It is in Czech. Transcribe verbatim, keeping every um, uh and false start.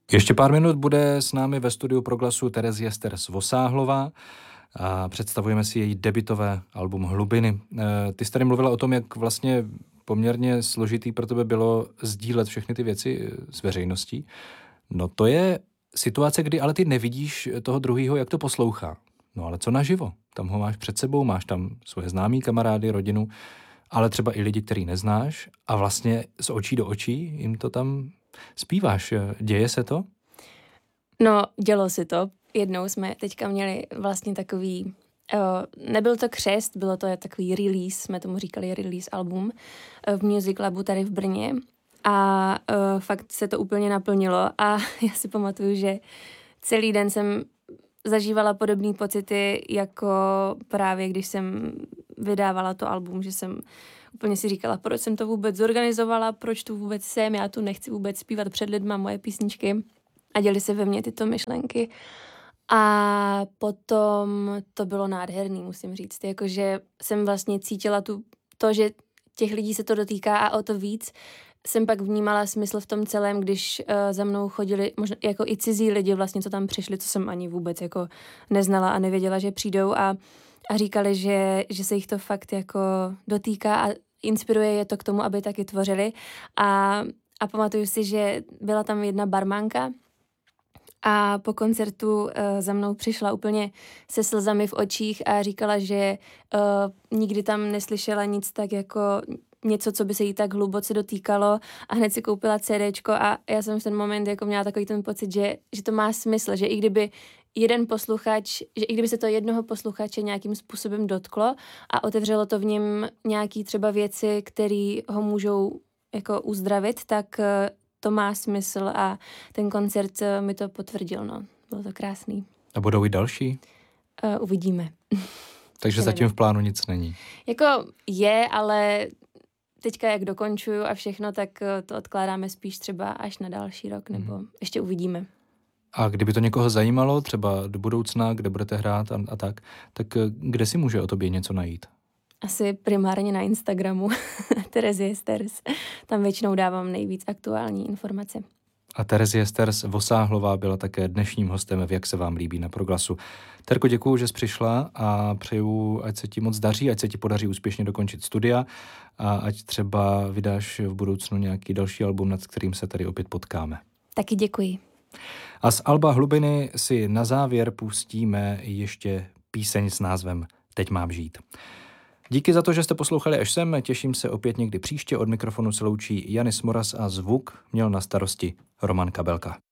Ještě pár minut bude s námi ve studiu Proglasu Terezie Sters-Vosáhlová a představujeme si její debutové album Hlubiny. Ty jsi tady mluvila o tom, jak vlastně poměrně složitý pro tebe bylo sdílet všechny ty věci s veřejností. No to je situace, kdy ale ty nevidíš toho druhýho, jak to poslouchá. No ale co naživo? Tam ho máš před sebou, máš tam svoje známí, kamarády, rodinu, ale třeba i lidi, který neznáš a vlastně z očí do očí jim to tam zpíváš. Děje se to? No, dělo se to. Jednou jsme teďka měli vlastně takový, uh, nebyl to křest, bylo to takový release, jsme tomu říkali release album uh, v Music Labu tady v Brně a uh, fakt se to úplně naplnilo a já si pamatuju, že celý den jsem zažívala podobné pocity, jako právě když jsem vydávala to album, že jsem úplně si říkala, proč jsem to vůbec zorganizovala, proč tu vůbec jsem, já tu nechci vůbec zpívat před lidma moje písničky a děly se ve mně tyto myšlenky. A potom to bylo nádherný, musím říct, jakože jsem vlastně cítila tu, to, že těch lidí se to dotýká a o to víc jsem pak vnímala smysl v tom celém, když uh, za mnou chodili možná jako i cizí lidi vlastně, co tam přišli, co jsem ani vůbec jako neznala a nevěděla, že přijdou a, a říkali, že, že se jich to fakt jako dotýká a inspiruje je to k tomu, aby taky tvořili. A, a pamatuju si, že byla tam jedna barmanka a po koncertu uh, za mnou přišla úplně se slzami v očích a říkala, že uh, nikdy tam neslyšela nic tak jako něco, co by se jí tak hluboce dotýkalo a hned si koupila CDčko a já jsem v ten moment jako měla takový ten pocit, že, že to má smysl, že i kdyby jeden posluchač, že i kdyby se to jednoho posluchače nějakým způsobem dotklo a otevřelo to v něm nějaký třeba věci, které ho můžou jako uzdravit, tak to má smysl a ten koncert mi to potvrdil, no. Bylo to krásný. A budou i další? Uh, uvidíme. Takže zatím v plánu nic není. Jako je, ale teďka, jak dokončuju a všechno, tak to odkládáme spíš třeba až na další rok, nebo mm. ještě uvidíme. A kdyby to někoho zajímalo, třeba do budoucna, kde budete hrát a, a tak, tak kde si může o tobě něco najít? Asi primárně na Instagramu Terezie Sters. Tam většinou dávám nejvíc aktuální informace. A Terezie Sters-Vosáhlová byla také dnešním hostem v Jak se vám líbí na Proglasu. Terko, děkuju, že jsi přišla a přeju, ať se ti moc daří, ať se ti podaří úspěšně dokončit studia a ať třeba vydáš v budoucnu nějaký další album, nad kterým se tady opět potkáme. Taky děkuji. A z alba Hlubiny si na závěr pustíme ještě píseň s názvem Teď mám žít. Díky za to, že jste poslouchali až sem, těším se opět někdy příště. Od mikrofonu se loučí Janis Moras a zvuk měl na starosti Roman Kabelka.